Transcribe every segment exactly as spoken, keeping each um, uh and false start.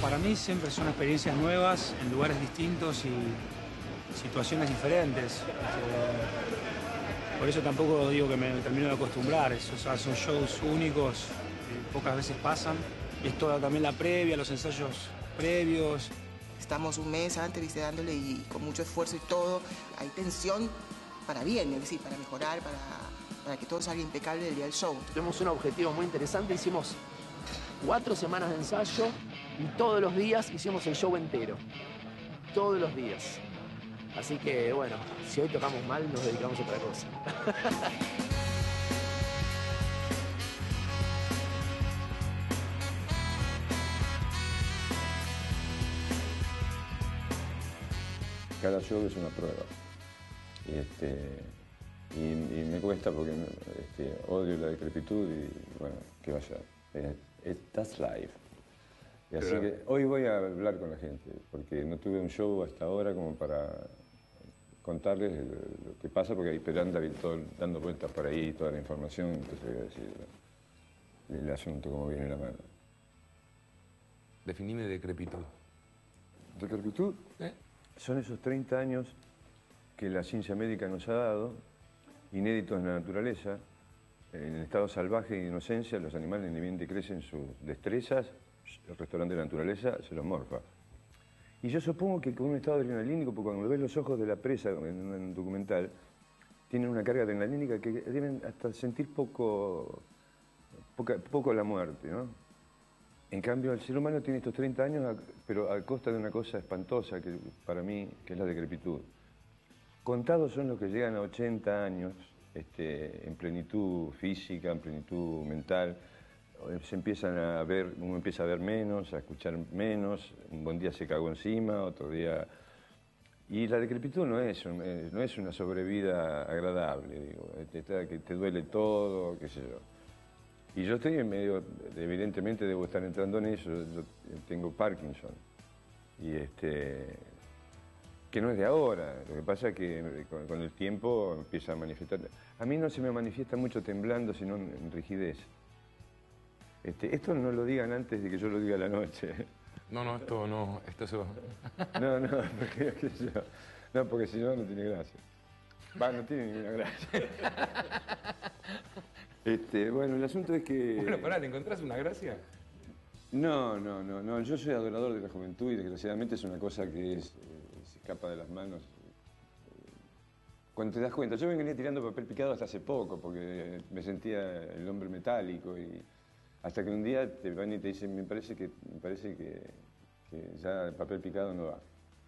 Para mí siempre son experiencias nuevas, en lugares distintos y situaciones diferentes. Eh, por eso tampoco digo que me termino de acostumbrar. Esos, o sea, son shows únicos que pocas veces pasan. Y es toda también la previa, los ensayos previos. Estamos un mes antes, ¿viste? Dándole y con mucho esfuerzo y todo. Hay tensión para bien, es decir, para mejorar, para, para que todo salga impecable el día del show. Tenemos un objetivo muy interesante. Hicimos cuatro semanas de ensayo y todos los días hicimos el show entero. Todos los días. Así que, bueno, si hoy tocamos mal, nos dedicamos a otra cosa. Cada show es una prueba. Y, este, y, y me cuesta porque este, odio la decrepitud y, bueno, ¿qué va a ser? Es, es, that's life. Y así que hoy voy a hablar con la gente, porque no tuve un show hasta ahora como para contarles lo que pasa, porque hay anda todo, dando vueltas por ahí toda la información, entonces voy a decir el asunto como viene la mano. Definime decrepitud. ¿Decrepitud? ¿Eh? Son esos treinta años que la ciencia médica nos ha dado, inéditos en la naturaleza. En el estado salvaje y de inocencia, los animales ni bien decrecen sus destrezas, el restaurante de la naturaleza se los morfa. Y yo supongo que con un estado adrenalínico, porque cuando ves los ojos de la presa en un documental, tienen una carga adrenalínica que deben hasta sentir poco, poca, poco la muerte, ¿no? En cambio, el ser humano tiene estos treinta años, pero a costa de una cosa espantosa que para mí, que es la decrepitud. Contados son los que llegan a ochenta años, este, en plenitud física, en plenitud mental. Se empiezan a ver, uno empieza a ver menos, a escuchar menos, un buen día se cagó encima, otro día... Y la decrepitud no es, no es una sobrevida agradable, digo, que te duele todo, qué sé yo. Y yo estoy en medio, evidentemente debo estar entrando en eso, yo tengo Parkinson. Y este, que no es de ahora, lo que pasa es que con, con el tiempo empieza a manifestar. A mí no se me manifiesta mucho temblando, sino en rigidez. Este, esto no lo digan antes de que yo lo diga a la noche. No, no, esto no, esto se va. No, no, porque, qué sé yo, no, porque si no, no tiene gracia. Va, no tiene ninguna gracia. Este, bueno, el asunto es que... Bueno, pará, ¿le encontrás una gracia? No, no, no, no, yo soy adorador de la juventud y desgraciadamente es una cosa que es, eh, se escapa de las manos. Cuando te das cuenta, yo venía tirando papel picado hasta hace poco porque me sentía el hombre metálico y hasta que un día te van y te dicen, me parece que, me parece que, que ya el papel picado no va.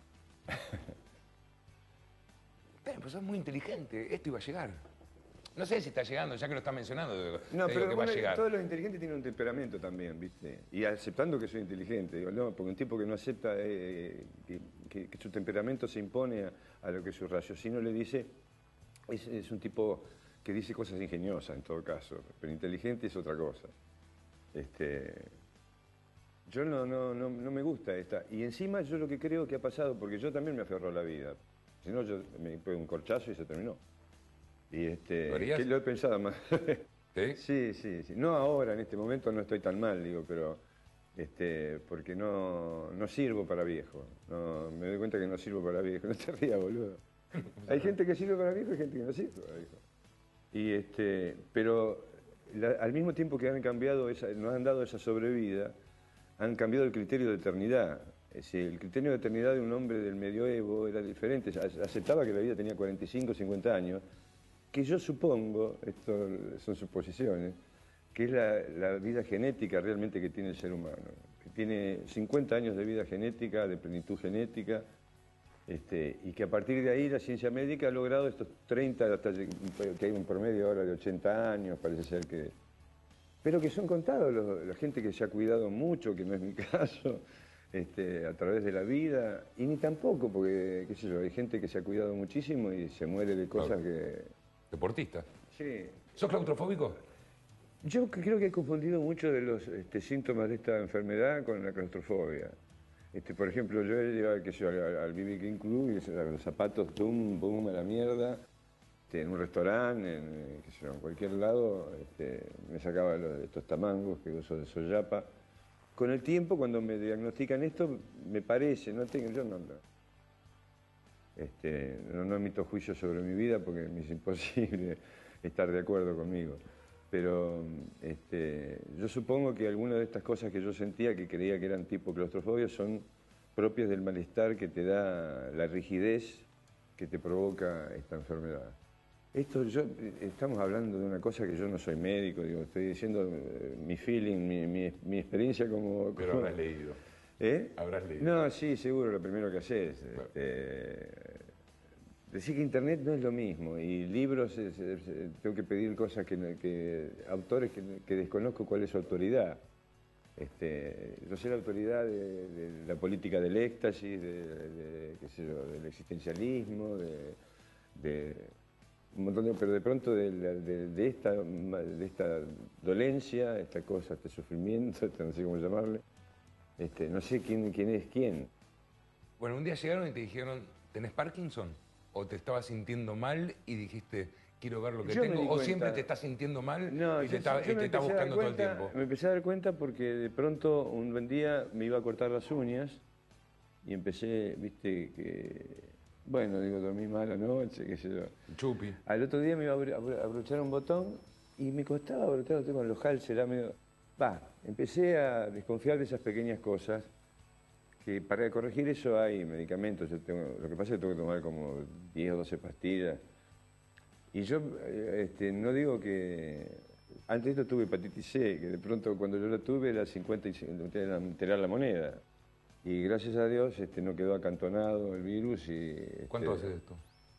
Pero pues sos muy inteligente, esto iba a llegar. No sé si está llegando, ya que lo está mencionando, no, te pero digo que bueno, va a llegar. todos los inteligentes tienen un temperamento también, ¿viste? Y aceptando que soy inteligente, digo, no, porque un tipo que no acepta eh, que, que, que su temperamento se impone a, a lo que su raciocinio le dice, es, es un tipo que dice cosas ingeniosas en todo caso, pero inteligente es otra cosa. Este, yo no, no, no, no me gusta esta. Y encima yo lo que creo que ha pasado, porque yo también me aferro a la vida, si no yo me pego un corchazo y se terminó. Y este, ¿Lo harías? que lo he pensado más. ¿Sí? Sí, sí, sí. No ahora, en este momento no estoy tan mal, digo, pero este, porque no, no sirvo para viejo. No, me doy cuenta que no sirvo para viejo. No te rías, boludo. Hay gente que sirve para viejo y gente que no sirve para viejo. Y este, pero la, al mismo tiempo que han cambiado, esa, nos han dado esa sobrevida, han cambiado el criterio de eternidad. Es decir, el criterio de eternidad de un hombre del medioevo era diferente. Aceptaba que la vida tenía cuarenta y cinco, cincuenta años. Que yo supongo, esto son suposiciones, que es la, la vida genética realmente que tiene el ser humano, que tiene cincuenta años de vida genética, de plenitud genética, este, y que a partir de ahí la ciencia médica ha logrado estos treinta, hasta que hay un promedio ahora de ochenta años, parece ser que... Pero que son contados los, la gente que se ha cuidado mucho, que no es mi caso, este, a través de la vida, y ni tampoco, porque, qué sé yo, hay gente que se ha cuidado muchísimo y se muere de cosas que... Deportista. Sí. ¿Sos claustrofóbico? Yo creo que he confundido mucho de los este, síntomas de esta enfermedad con la claustrofobia. Este, por ejemplo, yo he llegado que yo, al, al B B King Club y los zapatos, tum, boom, a la mierda. Este, en un restaurante, en, qué sé yo, en cualquier lado, este, me sacaba los, estos tamangos que uso de soyapa. con el tiempo, cuando me diagnostican esto, me parece, no tengo, yo no, no, este, no, no emito juicios sobre mi vida porque me es imposible estar de acuerdo conmigo. Pero este, yo supongo que algunas de estas cosas que yo sentía, que creía que eran tipo claustrofobia, son propias del malestar que te da la rigidez que te provoca esta enfermedad. Esto, yo, estamos hablando de una cosa que yo no soy médico, digo, estoy diciendo eh, mi feeling, mi, mi, mi experiencia como... Pero como... habrás leído. ¿Eh? Habrás leído. No, sí, seguro, lo primero que haces. Claro. Este, decir que internet no es lo mismo, y libros, es, es, tengo que pedir cosas que, que autores que, que desconozco cuál es su autoridad. Este, yo sé la autoridad de, de la política del éxtasis, de, de, qué sé yo, del existencialismo, de, de un montón de, pero de pronto de, de, de, esta, de esta dolencia, esta cosa, este sufrimiento, este, no sé cómo llamarle, este, no sé quién, quién es quién. Bueno, un día llegaron y te dijeron, ¿tenés Parkinson? ¿O te estabas sintiendo mal y dijiste, quiero ver lo que Yo me tengo? di ¿O cuenta. siempre te estás sintiendo mal No, y yo- te está, yo y me te está empecé a dar buscando todo el cuenta- tiempo? Me empecé a dar cuenta porque de pronto un buen día me iba a cortar las uñas y empecé, viste, que... Bueno, digo, dormí mal anoche, qué sé yo. Chupi. Al otro día me iba a abro- abro- abrochar un botón y me costaba abrochar con los hals, era medio... Va, empecé a desconfiar de esas pequeñas cosas, que para corregir eso hay medicamentos. Yo tengo, lo que pasa es que tengo que tomar como diez o doce pastillas. Y yo eh, este, no digo que... Antes de esto tuve hepatitis C, que de pronto cuando yo la tuve era cincuenta y cinco, era enterar la moneda. Y gracias a Dios este, no quedó acantonado el virus y... este, ¿Cuánto hace de esto?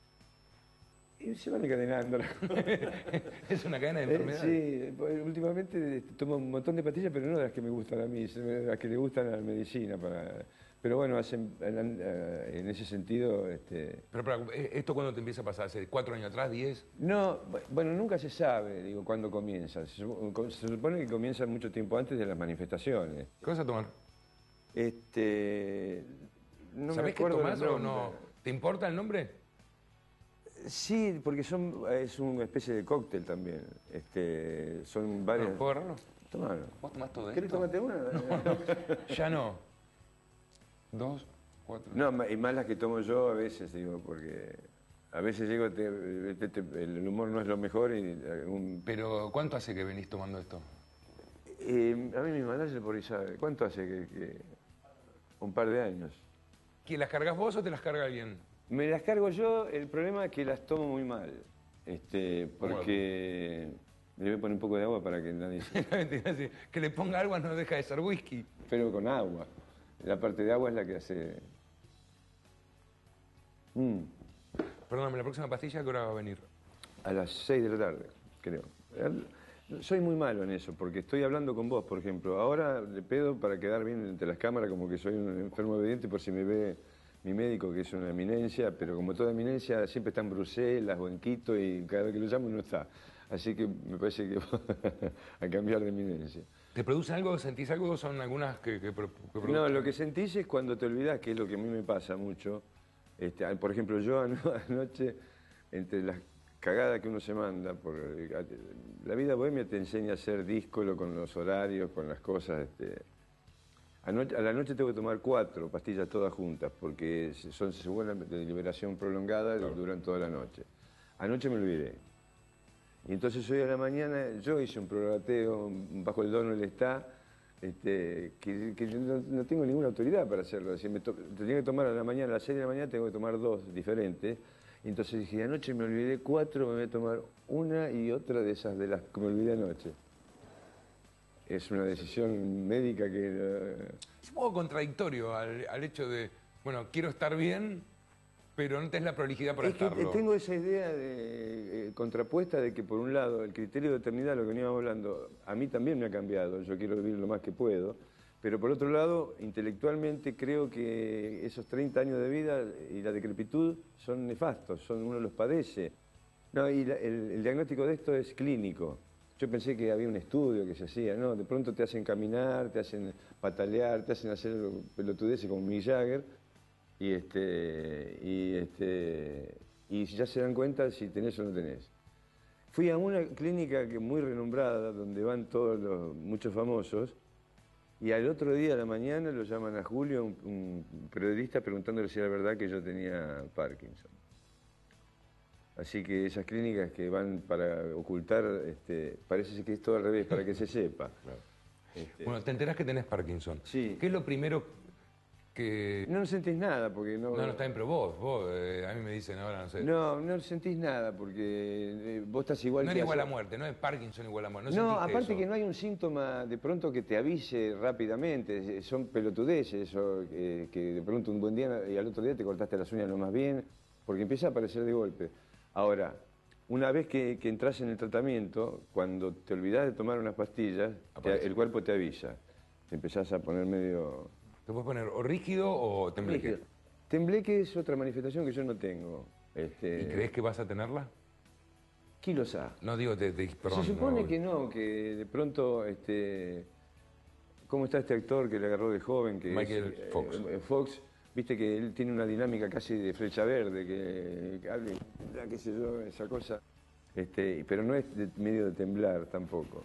Y se van encadenando. Es una cadena de Eh, enfermedades. sí, pues, últimamente este, tomo un montón de pastillas, pero no de las que me gustan a mí, sino de las que le gustan a la medicina. Para... Pero bueno, hacen, en, en ese sentido... Este... Pero, pero, ¿esto cuándo te empieza a pasar? ¿Hace cuatro años atrás, diez? No, bueno, nunca se sabe, digo, cuándo comienza. Se, sup- se supone que comienza mucho tiempo antes de las manifestaciones. ¿Qué vas a tomar? Este, no me ¿Sabés qué acuerdo tomás los o no? nombres. ¿Te importa el nombre? Sí, porque son, es una especie de cóctel también. Este, son varias... ¿Puedo agarrarlo? Tomalo. ¿Vos tomás todo ¿Querés esto? tomarte una? Ya no. Dos, cuatro. No, ma- y más las que tomo yo a veces, digo, porque a veces llego, te- te- te- el humor no es lo mejor y algún... Pero, ¿cuánto hace que venís tomando esto? Eh, a mí mi manager por ahí sabe, ¿cuánto hace que, que- Un par de años. ¿Que las cargas vos o te las carga alguien? Me las cargo yo, el problema es que las tomo muy mal, este, porque... Le voy a poner un poco de agua para que nadie se... Mentira, sí. Que le ponga agua no deja de ser whisky. Pero con agua. La parte de agua es la que hace... Mm, Perdóname, la próxima pastilla, ¿a qué hora va a venir? a las seis de la tarde, creo. Soy muy malo en eso, porque estoy hablando con vos, por ejemplo. Ahora le pedo para quedar bien entre las cámaras, como que soy un enfermo obediente, por si me ve mi médico, que es una eminencia, pero como toda eminencia siempre está en Bruselas o en Quito y cada vez que lo llamo no está. Así que me parece que a cambiar de eminencia. ¿Te produce algo? ¿Sentís algo? ¿O son algunas que, que, pro- que No, producen? lo que sentís es cuando te olvidás, que es lo que a mí me pasa mucho. Este, al- por ejemplo, yo ano- anoche, entre las cagadas que uno se manda, por, la vida bohemia te enseña a ser díscolo con los horarios, con las cosas. Este, anoche- a la noche tengo que tomar cuatro pastillas todas juntas, porque se- son se vuelven de liberación prolongada, duran toda la noche. Anoche me olvidé. Y entonces hoy a la mañana yo hice un prorrateo bajo el dono del está, este, que, que yo no, no tengo ninguna autoridad para hacerlo. Si me to- tenía que tomar a la mañana, a las seis de la mañana tengo que tomar dos diferentes. Y entonces dije, anoche me olvidé cuatro, me voy a tomar una y otra de esas de las que me olvidé anoche. Es una decisión médica que... eh, Es un poco contradictorio al, al hecho de, bueno, quiero estar bien, pero no tenés la prolijidad para Es que estarlo. tengo esa idea de, eh, contrapuesta de que, por un lado, el criterio de eternidad, lo que veníamos hablando, a mí también me ha cambiado, yo quiero vivir lo más que puedo, pero por otro lado, intelectualmente creo que esos treinta años de vida y la decrepitud son nefastos, son, uno los padece. No, y la- el, el diagnóstico de esto es clínico. Yo pensé que había un estudio que se hacía, ¿no? De pronto te hacen caminar, te hacen patalear, te hacen hacer pelotudeces como Mick Jagger, y este y este y ya se dan cuenta si tenés o no tenés. Fui a una clínica que muy renombrada donde van todos los muchos famosos Y al otro día a la mañana lo llaman a Julio, un, un periodista, preguntándole si era verdad que yo tenía Parkinson. Así que esas clínicas que van para ocultar, este, parece que es todo al revés, para que se sepa. Claro. Este, Bueno, te enterás que tenés Parkinson. Sí. ¿Qué es lo primero que...? No, no sentís nada, porque no... No, no está bien, pero vos, vos, eh, a mí me dicen ahora, no sé. No, no sentís nada, porque eh, vos estás igual No que... era igual a hace- muerte, no es Parkinson igual a muerte. No, No, sentiste aparte eso. que no hay un síntoma de pronto que te avise rápidamente, son pelotudeces, eso, eh, que de pronto un buen día y al otro día te cortaste las uñas lo más bien, porque empieza a aparecer de golpe. Ahora, una vez que, que entras en el tratamiento, cuando te olvidás de tomar unas pastillas, te- Aparece. el cuerpo te avisa, te empezás a poner medio... ¿Te puedes poner o rígido o tembleque? rígido. Tembleque es otra manifestación que yo no tengo. Este, ¿Y crees que vas a tenerla? Kilos A. No digo, de, de- perdón. Se supone no. que no, que de pronto, este, ¿cómo está este actor que le agarró de joven? Que Michael es, eh, Fox. eh, Fox, viste que él tiene una dinámica casi de flecha verde, que, que hable, ya, qué sé yo, esa cosa. Este, pero no es de, medio de temblar tampoco.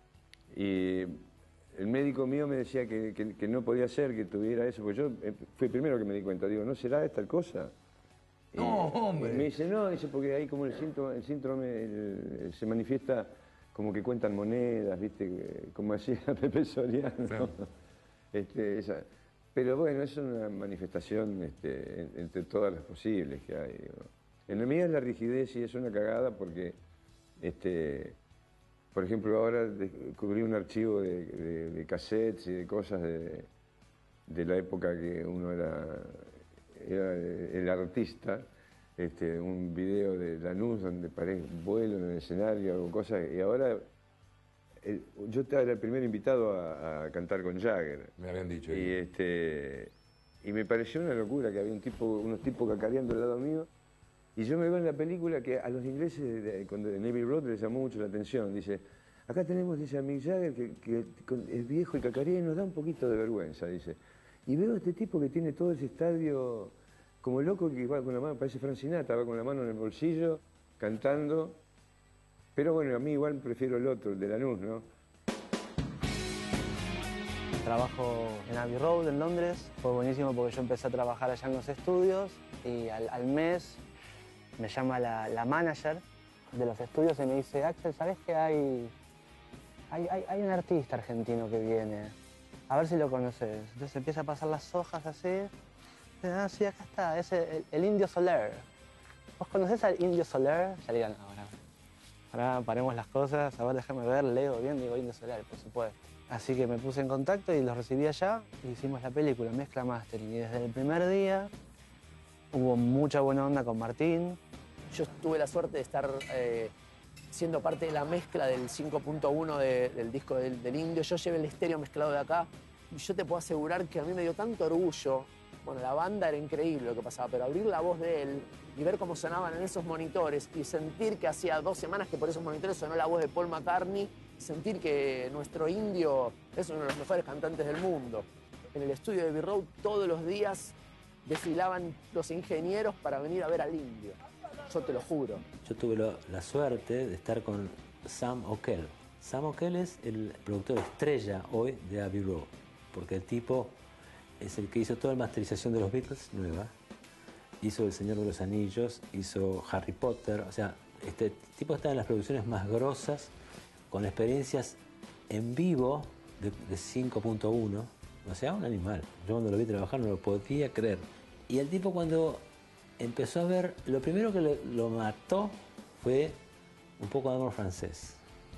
Y el médico mío me decía que, que- que no podía ser que tuviera eso, porque yo eh, fui el primero que me di cuenta, digo, ¿no será esta cosa? No, Y- hombre. y me dice, no, dice, porque ahí como el síntoma, el síndrome el- se manifiesta como que cuentan monedas, ¿viste? Como hacía Pepe Soriano. Claro. Este, esa- Pero bueno, es una manifestación este, en- entre todas las posibles que hay. digo. En la mía es la rigidez y es una cagada porque, este, por ejemplo, ahora descubrí un archivo de, de- de cassettes y de cosas de, de la época que uno era, era el artista, este, un video de Lanús donde parece vuelo en el escenario, hago cosas, y ahora el- yo era el primer invitado a, a cantar con Jagger. Me habían dicho. Y, este, y me pareció una locura que había un tipo, unos tipos cacareando al lado mío. Y yo me veo en la película que a los ingleses, de- cuando de Navy Road, les llamó mucho la atención. Dice, acá tenemos, dice, a Mick Jagger, que, que con- es viejo y cacarea y nos da un poquito de vergüenza, dice. Y veo a este tipo que tiene todo ese estadio como loco, que va con la mano, parece Frank Sinatra, va con la mano en el bolsillo, cantando. Pero bueno, a mí igual prefiero el otro, el de Lanús, ¿no? Trabajo en Abbey Road, en Londres. Fue buenísimo porque yo empecé a trabajar allá en los estudios y al, al mes me llama la, la manager de los estudios y me dice, Axel, ¿sabes que hay, hay, hay, hay un artista argentino que viene? A ver si lo conoces. Entonces empieza a pasar las hojas así. Ah, sí, acá está, es el, el Indio Soler. ¿Vos conocés al Indio Soler? Ya digan, ahora. Ahora paremos las cosas, a ver, déjame ver, leo bien, digo Indio Soler, por supuesto. Así que me puse en contacto y los recibí allá y hicimos la película, mezcla mastering. Y desde el primer día hubo mucha buena onda con Martín. Yo tuve la suerte de estar eh, siendo parte de la mezcla del cinco punto uno de- del disco del, del Indio. Yo llevé el estéreo mezclado de acá y yo te puedo asegurar que a mí me dio tanto orgullo. Bueno, la banda era increíble lo que pasaba, pero abrir la voz de él y ver cómo sonaban en esos monitores y sentir que hacía dos semanas que por esos monitores sonó la voz de Paul McCartney, sentir que nuestro Indio es uno de los mejores cantantes del mundo. En el estudio de Abbey Road todos los días desfilaban los ingenieros para venir a ver al Indio. Yo te lo juro. Yo tuve lo- la suerte de estar con Sam O'Kell. Sam O'Kell es el productor estrella hoy de Abbey Road, porque el tipo es el que hizo toda la masterización de los Beatles nueva, hizo El Señor de los Anillos, hizo Harry Potter, o sea, este tipo está en las producciones más grosas, con experiencias en vivo de, de cinco punto uno, o sea, un animal. Yo cuando lo vi trabajar no lo podía creer. Y el tipo cuando empezó a ver, lo primero que le- lo mató fue un poco de amor francés.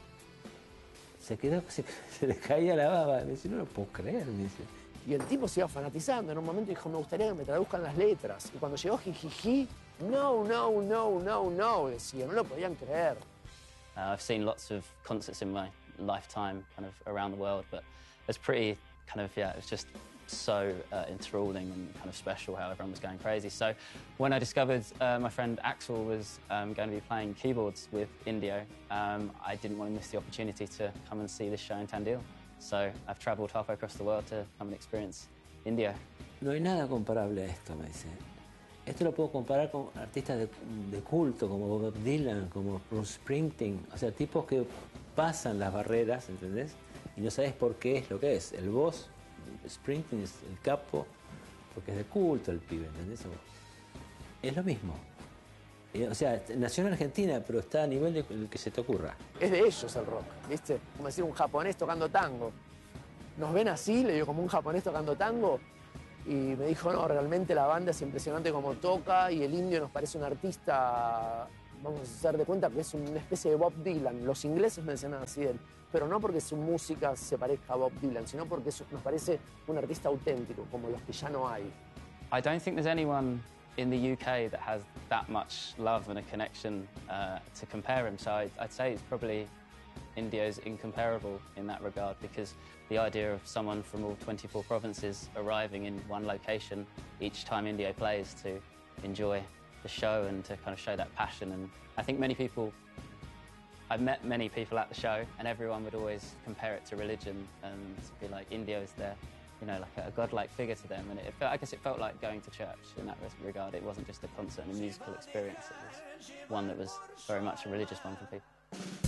Se quedó, se, se le caía la baba. Me dice, no lo puedo creer, me dice. Y el tipo se iba fanatizando. En un momento dijo, me gustaría que me traduzcan las letras. Y cuando llegó Jijiji, no, no, no, no, no, decía, no lo podían creer. Uh, I've seen lots of concerts in my lifetime, kind of around the world, but it's pretty kind of, yeah, it was just so uh, enthralling and kind of special how everyone was going crazy. So when I discovered uh, my friend Axel was um, going to be playing keyboards with Indio, um, I didn't want to miss the opportunity to come and see this show in Tandil. So I've travelled halfway across the world to come and experience Indio. No hay nada comparable a esto, me dice. Esto lo puedo comparar con artistas de, de culto como Bob Dylan, como Bruce Springsteen, o sea, tipos que pasan las barreras, ¿entendés? y no sabes por qué es lo que es. El boss, Springsteen es el capo, porque es de culto el pibe, ¿entendés? Es lo mismo. Eh, O sea, nació en Argentina, pero está a nivel de el que se te ocurra. Es de ellos el rock, ¿viste? Como decir un japonés tocando tango. Nos ven así, le digo, como un japonés tocando tango. Y me dijo, no, realmente la banda es impresionante como toca y el indio nos parece un artista, vamos a hacer de cuenta que es una especie de Bob Dylan. Los ingleses mencionan así de él, pero no porque su música se parezca a Bob Dylan, sino porque es- nos parece un artista auténtico, como los que ya no hay. I don't think there's anyone in the U K that has that much love and a connection uh, to compare him. So I'd, I'd say it's probably Indio's incomparable in that regard, because the idea of someone from all twenty-four provinces arriving in one location each time Indio plays to enjoy the show and to kind of show that passion. And I think many people, I've met many people at the show, and everyone would always compare it to religion and be like, Indio's their, you know, like a, a godlike figure to them. And it, it felt, I guess it felt like going to church in that regard. It wasn't just a concert and a musical experience. It was one that was very much a religious one for people.